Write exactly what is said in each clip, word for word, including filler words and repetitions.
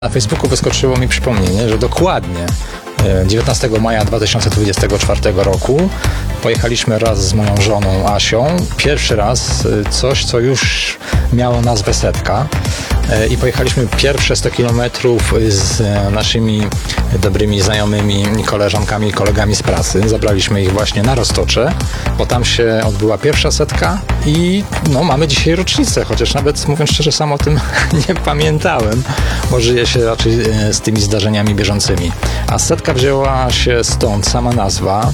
Na Facebooku wyskoczyło mi przypomnienie, że dokładnie dziewiętnastego maja dwa tysiące dwudziestego czwartego roku pojechaliśmy raz z moją żoną Asią. Pierwszy raz coś, co już miało nazwę setka. I pojechaliśmy pierwsze sto kilometrów z naszymi dobrymi znajomymi, koleżankami i kolegami z pracy. Zabraliśmy ich właśnie na Roztocze, bo tam się odbyła pierwsza setka i no, mamy dzisiaj rocznicę, chociaż nawet, mówiąc szczerze, sam o tym nie pamiętałem, bo żyję się raczej z tymi zdarzeniami bieżącymi. A setka wzięła się stąd, sama nazwa,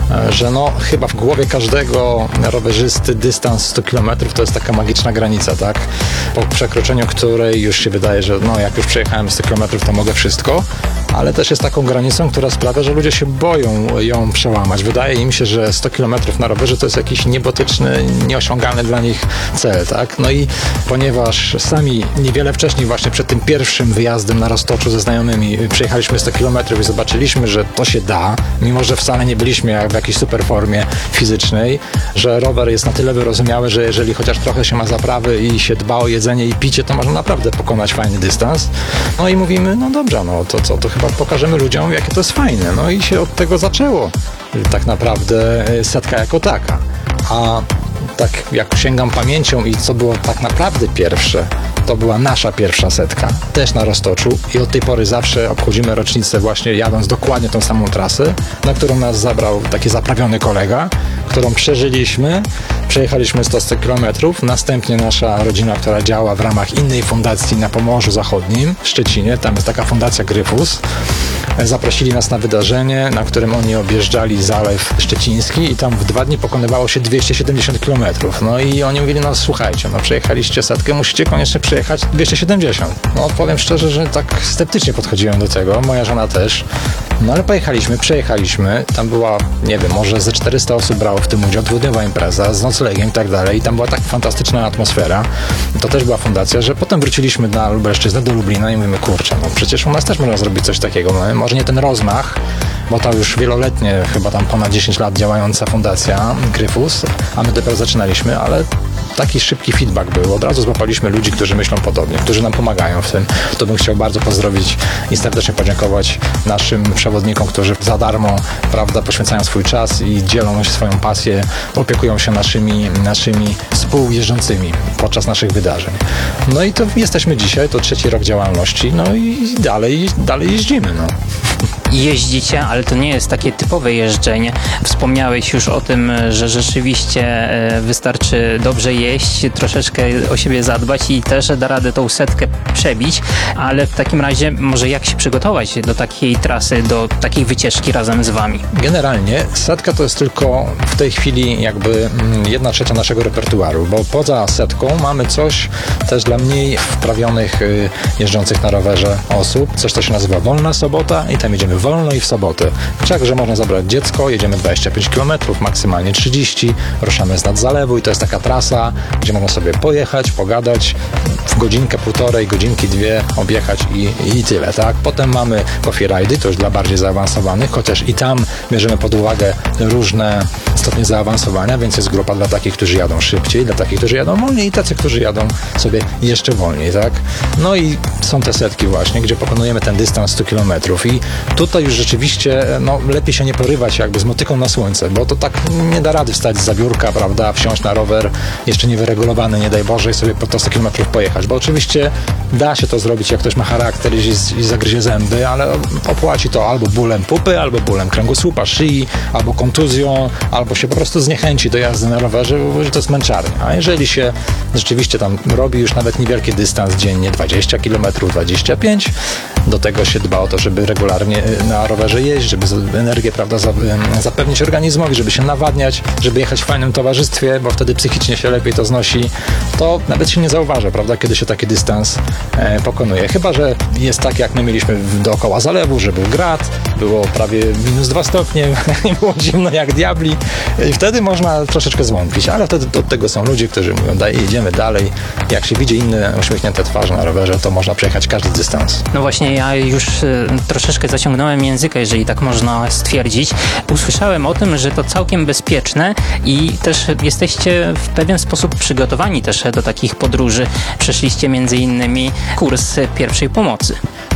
że no chyba w głowie każdego rowerzysty dystans sto kilometrów to jest taka magiczna granica, tak? Po przekroczeniu której już się wydaje, że no jak już przejechałem sto kilometrów, to mogę wszystko, ale też jest taką granicą, która sprawia, że ludzie się boją ją przełamać. Wydaje im się, że sto kilometrów na rowerze to jest jakiś niebotyczny, nieosiągalny dla nich cel, tak? No i ponieważ sami niewiele wcześniej, właśnie przed tym pierwszym wyjazdem na Roztoczu ze znajomymi przejechaliśmy sto kilometrów i zobaczyliśmy, że to się da, mimo że wcale nie byliśmy jak w jakiejś super formie fizycznej, że rower jest na tyle wyrozumiały, że jeżeli chociaż trochę się ma zaprawy i się dba o jedzenie i picie, to można naprawdę pokonać fajny dystans. No i mówimy, no dobrze, no to co, to chyba pokażemy ludziom, jakie to jest fajne. No i się od tego zaczęło tak naprawdę setka jako taka. A tak jak sięgam pamięcią i co było tak naprawdę pierwsze, to była nasza pierwsza setka, też na Roztoczu i od tej pory zawsze obchodzimy rocznicę właśnie jadąc dokładnie tą samą trasę, na którą nas zabrał taki zaprawiony kolega, którą przeżyliśmy, przejechaliśmy sto kilometrów, następnie nasza rodzina, która działa w ramach innej fundacji na Pomorzu Zachodnim, w Szczecinie, tam jest taka fundacja Gryfus, zaprosili nas na wydarzenie, na którym oni objeżdżali Zalew Szczeciński i tam w dwa dni pokonywało się dwieście siedemdziesiąt kilometrów. No i oni mówili, no słuchajcie, no przejechaliście setkę, musicie koniecznie przejechać dwieście siedemdziesiąt. No powiem szczerze, że tak sceptycznie podchodziłem do tego, moja żona też. No ale pojechaliśmy, przejechaliśmy, tam była, nie wiem, może ze czterysta osób brało w tym udział, dwudniowa impreza z noclegiem i tak dalej i tam była tak fantastyczna atmosfera, to też była fundacja, że potem wróciliśmy na Lubelszczyznę, do Lublina i mówimy, kurczę, no przecież u nas też można zrobić coś takiego, no, może nie ten rozmach, bo to już wieloletnie, chyba tam ponad dziesięć lat działająca fundacja Gryfus, a my dopiero zaczynaliśmy, ale taki szybki feedback był. Od razu złapaliśmy ludzi, którzy myślą podobnie, którzy nam pomagają w tym. To bym chciał bardzo pozdrowić i serdecznie podziękować naszym przewodnikom, którzy za darmo, prawda, poświęcają swój czas i dzielą się swoją pasję, opiekują się naszymi, naszymi współjeżdżącymi podczas naszych wydarzeń. No i to jesteśmy dzisiaj, to trzeci rok działalności, no i dalej, dalej jeździmy, no. Jeździcie, ale to nie jest takie typowe jeżdżenie. Wspomniałeś już o tym, że rzeczywiście wystarczy dobrze jeść, troszeczkę o siebie zadbać i też da radę tą setkę przebić, ale w takim razie może jak się przygotować do takiej trasy, do takiej wycieczki razem z wami? Generalnie setka to jest tylko w tej chwili jakby jedna trzecia naszego repertuaru, bo poza setką mamy coś też dla mniej wprawionych jeżdżących na rowerze osób, coś co się nazywa Wolna Sobota i tam jedziemy wolno i w sobotę. Wszakże można zabrać dziecko, jedziemy dwadzieścia pięć kilometrów, maksymalnie trzydzieści, ruszamy z nad zalewu i to jest taka trasa, gdzie można sobie pojechać, pogadać, w godzinkę, półtorej, godzinki, dwie objechać i, i tyle, tak? Potem mamy coffee ride'y, to już dla bardziej zaawansowanych, chociaż i tam bierzemy pod uwagę różne stopnie zaawansowania, więc jest grupa dla takich, którzy jadą szybciej, dla takich, którzy jadą wolniej i tacy, którzy jadą sobie jeszcze wolniej, tak? No i są te setki właśnie, gdzie pokonujemy ten dystans sto kilometrów i tutaj już rzeczywiście no, lepiej się nie porywać jakby z motyką na słońce, bo to tak nie da rady wstać z biurka, prawda, wsiąść na rower, jeszcze niewyregulowany, nie daj Boże, i sobie po to sto kilometrów pojechać, bo oczywiście da się to zrobić, jak ktoś ma charakter i, i zagryzie zęby, ale opłaci to albo bólem pupy, albo bólem kręgosłupa, szyi, albo kontuzją, albo się po prostu zniechęci do jazdy na rowerze, bo to jest męczarnia. A jeżeli się rzeczywiście tam robi już nawet niewielki dystans dziennie, dwadzieścia kilometrów, dwadzieścia pięć, do tego się dba o to, żeby regularnie na rowerze jeździć, żeby energię, prawda, zapewnić organizmowi, żeby się nawadniać, żeby jechać w fajnym towarzystwie, bo wtedy psychicznie się lepiej to znosi, to nawet się nie zauważa, prawda, kiedy się taki dystans e, pokonuje. Chyba że jest tak, jak my mieliśmy dookoła zalewu, że był grad, było prawie minus dwa stopnie, było zimno jak diabli i wtedy można troszeczkę zwątpić, ale wtedy od tego są ludzie, którzy mówią, daj, jedziemy dalej. Jak się widzi inne uśmiechnięte twarze na rowerze, to można przejechać każdy dystans. No właśnie, ja już y, troszeczkę zaciągnąłem języka, jeżeli tak można stwierdzić. Usłyszałem o tym, że to całkiem bezpieczne i też jesteście w pewien sposób przygotowani też do takich podróży. Przeszliście między innymi kurs pierwszej pomocy.